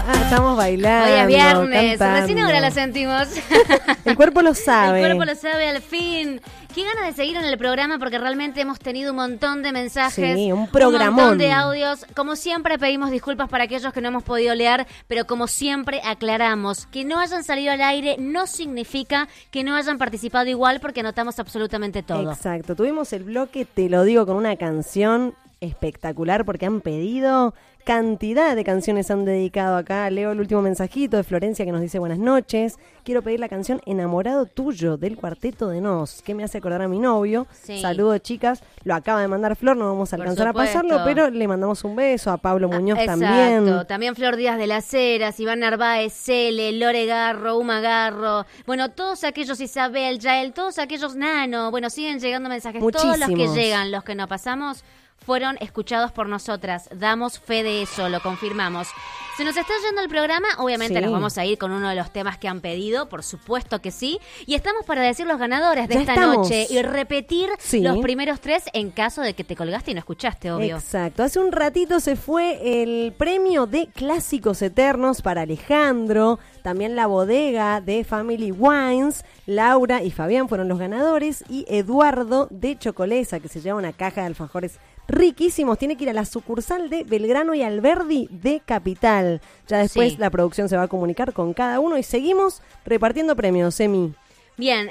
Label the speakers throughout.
Speaker 1: Estamos bailando.
Speaker 2: Hoy es viernes,
Speaker 1: cantando.
Speaker 2: recién ahora la sentimos.
Speaker 1: El cuerpo lo sabe.
Speaker 2: El cuerpo lo sabe al fin. Qué ganas de seguir en el programa porque realmente hemos tenido un montón de mensajes.
Speaker 1: Sí, un programón.
Speaker 2: Un montón de audios. Como siempre pedimos disculpas para aquellos que no hemos podido leer, pero como siempre aclaramos, que no hayan salido al aire no significa que no hayan participado igual porque anotamos absolutamente todo.
Speaker 1: Exacto, tuvimos el bloque, te lo digo, con una canción espectacular porque han pedido cantidad de canciones, han dedicado acá. Leo el último mensajito de Florencia que nos dice buenas noches. Quiero pedir la canción Enamorado Tuyo del Cuarteto de Nos, que me hace acordar a mi novio.
Speaker 2: Sí.
Speaker 1: Saludos, chicas. Lo acaba de mandar Flor, no vamos a
Speaker 2: Por
Speaker 1: alcanzar
Speaker 2: supuesto.
Speaker 1: a pasarlo, pero le mandamos un beso a Pablo Muñoz
Speaker 2: Exacto.
Speaker 1: también.
Speaker 2: También Flor Díaz de las Heras, Iván Narváez, Cele, Lore Garro, Uma Garro. Bueno, todos aquellos, Isabel, Yael, todos aquellos, Nano. Bueno, siguen llegando mensajes.
Speaker 1: Muchísimos.
Speaker 2: Todos los que llegan, los que no pasamos, fueron escuchados por nosotras. Damos fe de eso, lo confirmamos. Se nos está yendo el programa, obviamente
Speaker 1: Sí.
Speaker 2: nos vamos a ir con uno de los temas que han pedido, por supuesto que sí. Y estamos para decir los ganadores de
Speaker 1: Ya
Speaker 2: esta
Speaker 1: estamos.
Speaker 2: noche y repetir
Speaker 1: Sí.
Speaker 2: los primeros tres en caso de que te colgaste y no escuchaste, obvio.
Speaker 1: Exacto. Hace un ratito se fue el premio de Clásicos Eternos para Alejandro, también la bodega de Family Wines, Laura y Fabián fueron los ganadores, y Eduardo de Chocolesa, que se lleva una caja de alfajores riquísimos. Tiene que ir a la sucursal de Belgrano y Alberdi de Capital. Ya después
Speaker 2: Sí.
Speaker 1: la producción se va a comunicar con cada uno y seguimos repartiendo premios, Emi.
Speaker 2: Bien,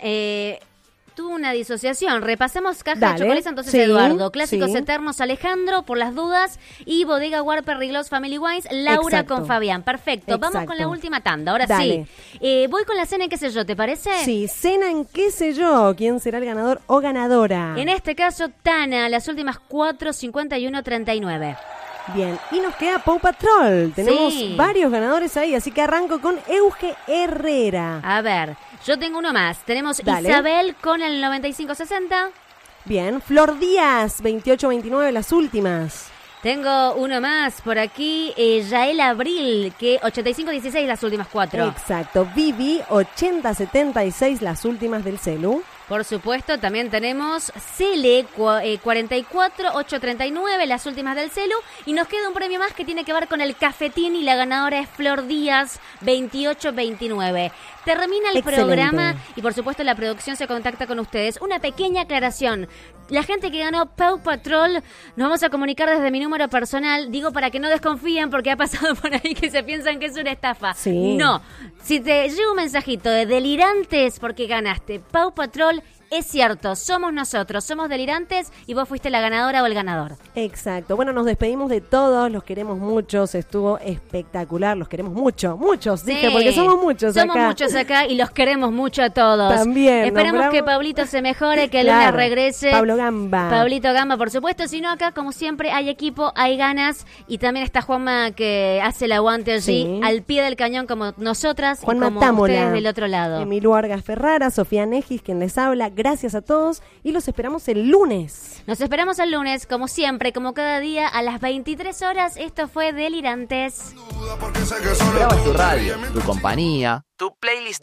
Speaker 2: tuvo una disociación. Repasemos caja
Speaker 1: Dale.
Speaker 2: de chocolate, entonces
Speaker 1: Sí,
Speaker 2: Eduardo. Clásicos
Speaker 1: sí.
Speaker 2: Eternos, Alejandro, por las dudas. Y Bodega Warper Riglos Family Wines, Laura
Speaker 1: Exacto.
Speaker 2: con Fabián. Perfecto. Vamos con
Speaker 1: Exacto.
Speaker 2: la última tanda. Ahora
Speaker 1: Dale.
Speaker 2: sí. Voy con la cena, qué sé yo, ¿te parece?
Speaker 1: Sí, cena en qué sé yo, quién será el ganador o ganadora.
Speaker 2: En este caso, Tana, las últimas 4, 51, 39.
Speaker 1: Bien, y nos queda Paw Patrol. Tenemos
Speaker 2: Sí.
Speaker 1: varios ganadores ahí, así que arranco con Euge Herrera.
Speaker 2: A ver, yo tengo uno más. Tenemos
Speaker 1: Dale.
Speaker 2: Isabel con el 9560.
Speaker 1: Bien, Flor Díaz, 28-29, las últimas.
Speaker 2: Tengo uno más por aquí, Yael Abril, que 8516 las últimas 4.
Speaker 1: Exacto, Vivi, 80-76, las últimas del celu.
Speaker 2: Por supuesto, también tenemos Cele, 44-839, las últimas del celu. Y nos queda un premio más que tiene que ver con el cafetín y la ganadora es Flor Díaz, 28-29. Termina el
Speaker 1: Excelente.
Speaker 2: programa y por supuesto la producción se contacta con ustedes. Una pequeña aclaración. La gente que ganó Paw Patrol, nos vamos a comunicar desde mi número personal. Digo para que no desconfíen porque ha pasado por ahí que se piensan que es una estafa.
Speaker 1: Sí.
Speaker 2: No. Si te llega un mensajito de delirantes porque ganaste Paw Patrol, es cierto, somos nosotros, somos delirantes y vos fuiste la ganadora o el ganador.
Speaker 1: Exacto, bueno, nos despedimos de todos, los queremos muchos, estuvo espectacular, los queremos mucho, muchos, dije,
Speaker 2: Sí,
Speaker 1: porque somos muchos acá.
Speaker 2: Somos muchos acá y los queremos mucho a todos.
Speaker 1: También,
Speaker 2: Esperemos
Speaker 1: nombramos-
Speaker 2: que Pablito se mejore, que el
Speaker 1: Claro,
Speaker 2: lunes regrese.
Speaker 1: Pablo Gamba.
Speaker 2: Pablito Gamba, por supuesto. Si no, acá, como siempre, hay equipo, hay ganas. Y también está Juanma, que hace el aguante allí,
Speaker 1: Sí.
Speaker 2: al pie del cañón, como nosotras
Speaker 1: Juan
Speaker 2: y como
Speaker 1: Matámola,
Speaker 2: ustedes del otro lado.
Speaker 1: Emilio Vargas Ferrara, Sofía Negis, quien les habla. Gracias a todos y los esperamos el lunes.
Speaker 2: Nos esperamos el lunes, como siempre, como cada día, a las 23 horas. Esto fue Delirantes.
Speaker 3: Bravo es tu radio, tu compañía, tu playlist